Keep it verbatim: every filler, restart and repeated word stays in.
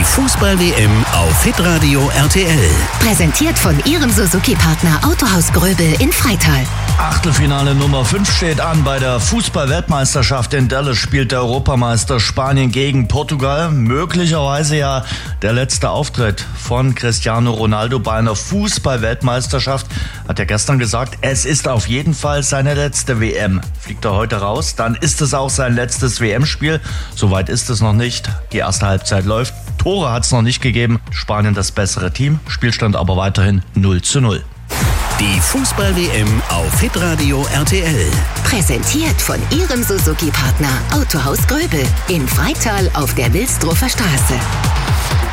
Fußball-W M auf Hitradio R T L. Präsentiert von Ihrem Suzuki-Partner Autohaus Gröbel in Freital. Achtelfinale Nummer fünf steht an. Bei der Fußball-Weltmeisterschaft in Dallas spielt der Europameister Spanien gegen Portugal. Möglicherweise ja der letzte Auftritt von Cristiano Ronaldo bei einer Fußball-Weltmeisterschaft. Hat er gestern gesagt, es ist auf jeden Fall seine letzte W M. Fliegt er heute raus, dann ist es auch sein letztes W M-Spiel. Soweit ist es noch nicht. Die erste Halbzeit läuft. Tore hat es noch nicht gegeben. Spanien das bessere Team. Spielstand aber weiterhin null zu null. Die Fußball-W M auf Hitradio R T L. Präsentiert von Ihrem Suzuki-Partner Autohaus Gröbel in Freital auf der Wilsdruffer Straße.